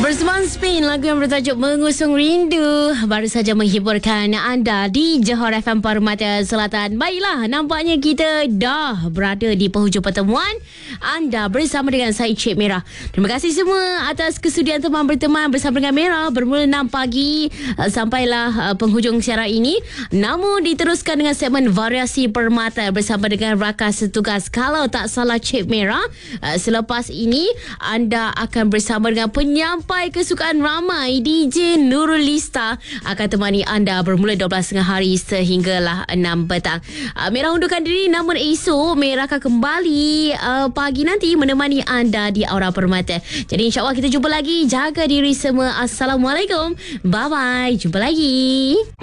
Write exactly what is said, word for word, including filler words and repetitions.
Bersama Spain, lagu yang bertajuk Mengusung Rindu baru saja menghiburkan anda di Johor F M Permata Selatan. Baiklah, nampaknya kita dah berada di penghujung pertemuan anda bersama dengan saya, Cik Merah. Terima kasih semua atas kesudian teman berteman bersama dengan Merah bermula enam pagi sampailah penghujung siaran ini. Namun diteruskan dengan segmen Variasi Permata bersama dengan rakan setugas. Kalau tak salah Cik Merah, selepas ini anda akan bersama dengan penyampai Sampai kesukaan ramai, D J Nurul Lista akan temani anda bermula dua belas tiga puluh hari sehinggalah enam petang. Uh, Merah undurkan diri, namun esok Merah akan kembali uh, pagi nanti menemani anda di Aura Permata. Jadi insyaAllah kita jumpa lagi. Jaga diri semua. Assalamualaikum. Bye-bye. Jumpa lagi.